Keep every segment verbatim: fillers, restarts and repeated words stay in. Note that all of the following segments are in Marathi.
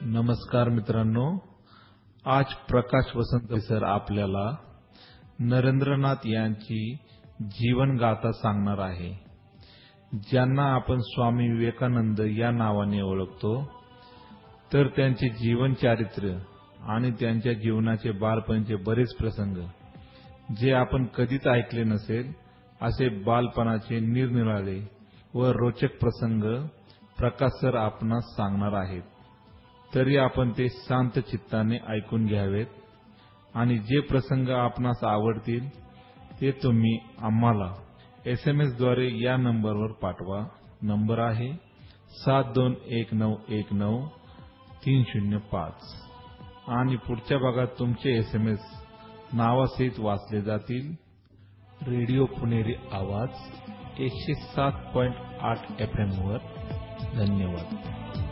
नमस्कार मित्रांनो, आज प्रकाश वसंत सर आपल्याला नरेंद्रनाथ यांची जीवन गाथा सांगणार आहे, ज्यांना आपण स्वामी विवेकानंद या नावाने ओळखतो। तर त्यांचे जीवन चारित्र्य आणि त्यांच्या जीवनाचे बालपणीचे बरेच प्रसंग जे आपण कधीच ऐकले नसेल असे बालपणाचे निरनिराळे व रोचक प्रसंग प्रकाश सर आपणास सांगणार आहेत। तरी आपण ते शांत चित्ताने ऐकून घ्यावेत आणि जे प्रसंग आपणास आवडतील ते तुम्ही आम्हाला एसएमएस द्वारे या नंबरवर पाठवा। नंबर आहे सात दोन एक नऊ एक नऊ तीन शून्य पाच आणि पुढच्या भागात तुमचे एसएमएस नावासहित वाचले जातील। रेडिओ पुणेरी आवाज एकशे सात पॉइंट आठ एफ एम वर। धन्यवाद।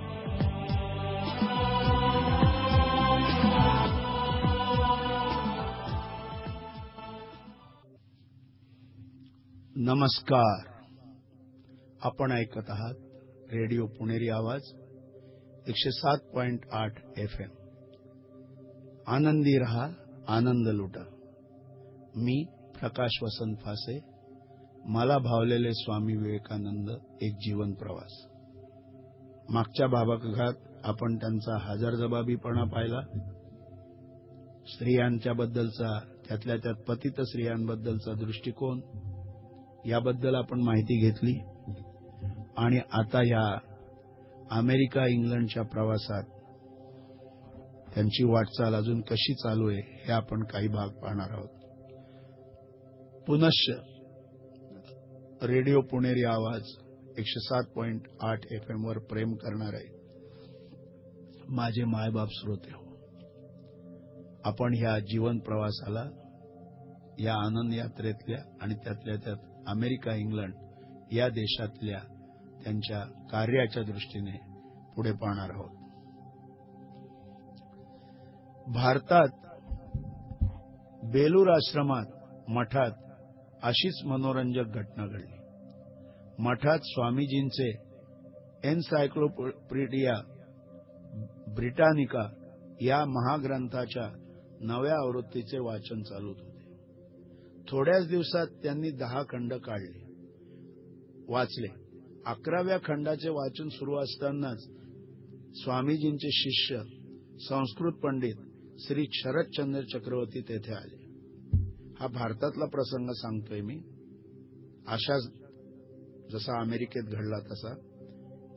नमस्कार, आपण ऐकत आहात रेडिओ पुणेरी आवाज एकशे सात पॉइंट आठ एफ एम। आनंदी रहा, आनंद लुटा। मी प्रकाश वसंत फासे। मला भावलेले स्वामी विवेकानंद एक जीवन प्रवास। मागच्या भागात आपण त्यांचा हजरजबाबीपणा पाहिला, स्त्रियांच्या बद्दलचा, त्यातल्या त्यात पतित स्त्रियांबद्दलचा दृष्टिकोन याबद्दल आपण माहिती घेतली आणि आता या अमेरिका इंग्लंडच्या प्रवासात त्यांची वाटचाल अजून कशी चालू आहे हे आपण काही भाग पाहणार आहोत। पुनश्च रेडिओ पुणेरी आवाज एकशे सात पॉइंट आठ एफ एम वर प्रेम करणारे माझे मायबाप श्रोते हो, आपण ह्या जीवन प्रवासाला, या आनंद यात्रेतल्या आणि त्यातल्या त्यात अमेरिका इंग्लंड या देशातल्या त्यांच्या कार्याच्या दृष्टीने पुढे पाहणार आहोत। भारतात बेलूर आश्रमात मठात अशीच मनोरंजक घटना घडली। मठात स्वामीजींचे एन्सायक्लोपीडिया ब्रिटानिका या महाग्रंथाच्या नव्या आवृत्तीचे वाचन चालू होते। थोड्याच दिवसात त्यांनी दहा खंड काढले, वाचले। अकराव्या खंडाचे वाचन सुरू असतानाच स्वामीजींचे शिष्य संस्कृत पंडित श्री शरदचंद्र चक्रवर्ती तेथे आले। हा भारतातला प्रसंग सांगतोय मी, अशाच जसा अमेरिकेत घडला तसा।